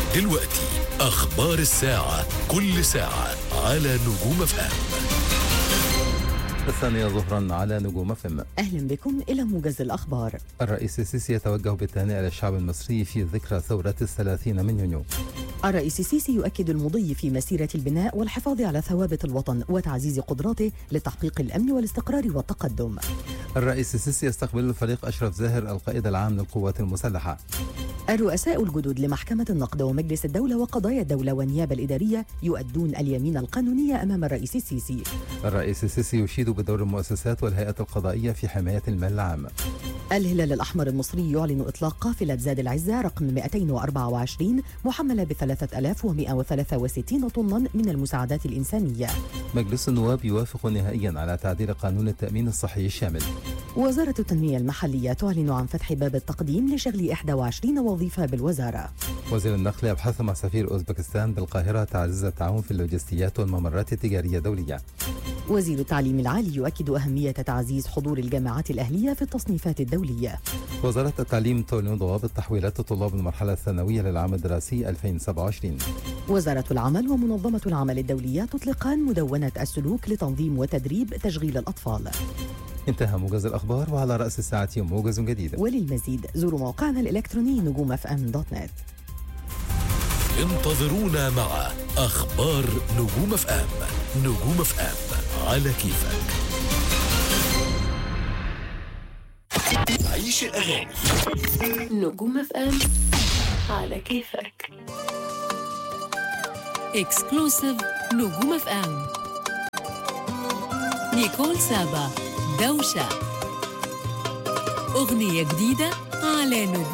دلوقتي أخبار الساعة، كل ساعة على نجوم FM. 8 ظهرا على نجوم FM. أهلا بكم إلى موجز الأخبار. الرئيس السيسي يتوجه بالتهنئة للشعب المصري في ذكرى ثورة 30 من يونيو. الرئيس السيسي يؤكد المضي في مسيرة البناء والحفاظ على ثوابت الوطن وتعزيز قدراته لتحقيق الأمن والاستقرار والتقدم. الرئيس السيسي يستقبل الفريق أشرف زاهر القائد العام للقوات المسلحة. الرؤساء الجدد لمحكمة النقد ومجلس الدولة وقضايا الدولة والنيابة الإدارية يؤدون اليمين القانونية أمام الرئيس السيسي. الرئيس السيسي يشيد بدور المؤسسات والهيئات القضائية في حماية المال العام. الهلال الأحمر المصري يعلن إطلاق قافلة زاد العزة رقم 224 محملة ب 3163 طنا من المساعدات الإنسانية. مجلس النواب يوافق نهائيا على تعديل قانون التأمين الصحي الشامل. وزارة التنمية المحلية تعلن عن فتح باب التقديم لشغل 21 وظيفة بالوزارة. وزير النقل يبحث مع سفير أوزبكستان بالقاهرة تعزيز التعاون في اللوجستيات والممرات التجارية الدولية. وزير التعليم العالي يؤكد أهمية تعزيز حضور الجامعات الأهلية في التصنيفات الدولية. وزارة التعليم تعلن ضوابط تحويلات طلاب المرحلة الثانوية للعام الدراسي 2027. وزارة العمل ومنظمة العمل الدولية تطلقان مدونة السلوك لتنظيم وتدريب تشغيل الأطفال. انتهى موجز الأخبار، وعلى رأس الساعة موجز جديد. وللمزيد زوروا موقعنا الإلكتروني نجومfm.net. انتظرونا مع أخبار نجوم FM. نجوم FM على كيفك. عيش الأغاني. نجوم FM على كيفك. اكسكلوسيف نجوم FM. نيكول سابا دوشة، أغنية جديدة على نجوم